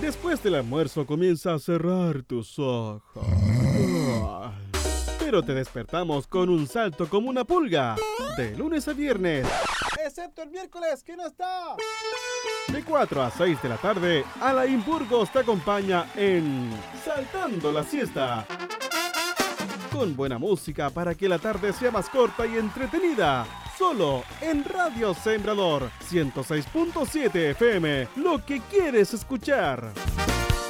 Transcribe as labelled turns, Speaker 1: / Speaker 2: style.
Speaker 1: Después del almuerzo comienza a cerrar tus ojos. Pero te despertamos con un salto como una pulga. De lunes a viernes.
Speaker 2: Excepto el miércoles, que no está.
Speaker 1: De 4 a 6 de la tarde, Alain Burgos te acompaña en Saltando la Siesta. Con buena música para que la tarde sea más corta y entretenida. Solo en Radio Sembrador 106.7 FM. Lo que quieres escuchar.